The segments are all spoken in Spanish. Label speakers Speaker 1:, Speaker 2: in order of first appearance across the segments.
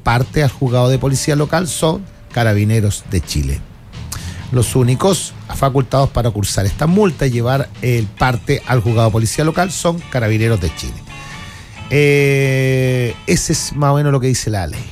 Speaker 1: parte al juzgado de policía local son Carabineros de Chile. Los únicos facultados para cursar esta multa y llevar el parte al juzgado de policía local son Carabineros de Chile. Ese es más o menos lo que dice la ley.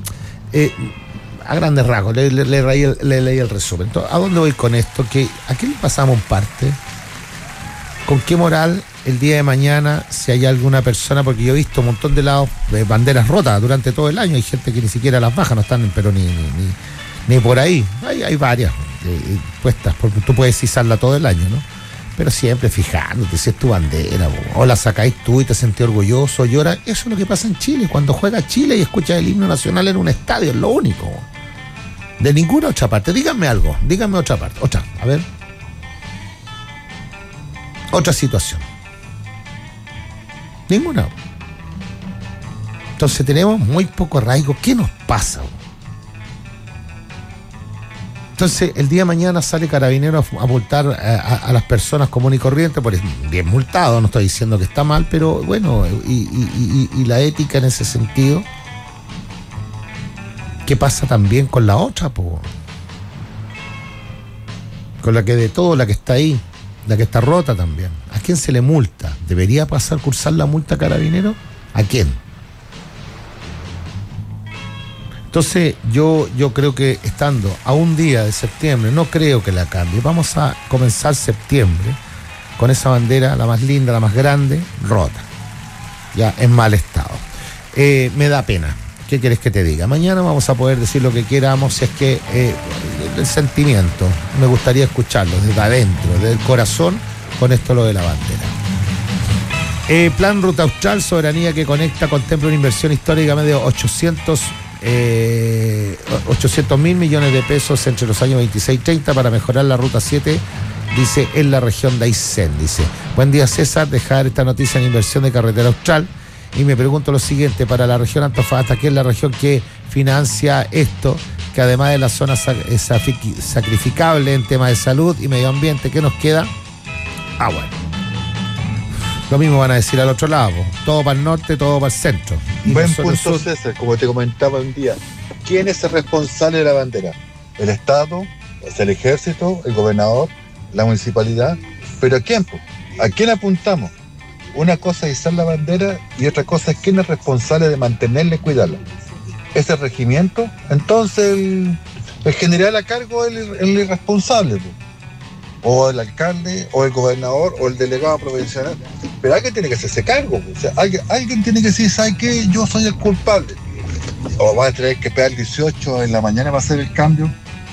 Speaker 1: A grandes rasgos, le leí el resumen. Entonces, ¿a dónde voy con esto? ¿A qué le pasamos un parte? ¿Con qué moral el día de mañana, si hay alguna persona, porque yo he visto un montón de lados de banderas rotas durante todo el año, hay gente que ni siquiera las baja, no están, pero ni por ahí. Hay varias puestas, porque tú puedes izarla todo el año, ¿no? Pero siempre fijándote si es tu bandera, o la sacáis tú y te sentís orgulloso, llora. Eso es lo que pasa en Chile, cuando juega Chile y escuchas el himno nacional en un estadio, es lo único. De ninguna otra parte. Díganme algo, díganme otra parte. A ver. Otra situación. Ninguna. Entonces tenemos muy poco arraigo. ¿Qué nos pasa? Entonces el día de mañana sale Carabinero a multar a las personas comunes y corrientes, por bien multado, no estoy diciendo que está mal, pero bueno, y la ética en ese sentido. ¿Qué pasa también con la otra, po? Con la que de todo, la que está ahí, la que está rota también. ¿A quién se le multa? ¿Debería cursar la multa Carabinero? ¿A quién? Entonces, yo creo que estando a un día de septiembre, no creo que la cambie. Vamos a comenzar septiembre con esa bandera, la más linda, la más grande, rota. Ya en mal estado. Me da pena. ¿Qué quieres que te diga? Mañana vamos a poder decir lo que queramos, si es que el sentimiento, me gustaría escucharlo desde adentro, desde el corazón, con esto lo de la bandera. Plan Ruta Austral, soberanía que conecta, contempla una inversión histórica de 800 mil millones de pesos entre los años 26 y 30 para mejorar la Ruta 7, dice, en la región de Aysén. Dice, buen día César, dejar esta noticia en inversión de carretera austral. Y me pregunto lo siguiente, para la región Antofagasta, que es la región que financia esto, que además de la zona sacrificable en temas de salud y medio ambiente, ¿qué nos queda? Bueno. Lo mismo van a decir al otro lado, todo para el norte, todo para el centro. Y
Speaker 2: buen punto, César, como te comentaba un día. ¿Quién es el responsable de la bandera? ¿El Estado? ¿Es el Ejército? ¿El gobernador? ¿La municipalidad? ¿Pero a quién? ¿A quién apuntamos? Una cosa es izar la bandera y otra cosa es quién es responsable de mantenerla y cuidarla. ¿Es el regimiento? Entonces el general a cargo es el irresponsable, o el alcalde, o el gobernador, o el delegado provincial. Pero alguien tiene que hacerse cargo. O sea, alguien tiene que decir, ¿sabe qué? Yo soy el culpable. O va a tener que esperar el 18 en la mañana para hacer el cambio.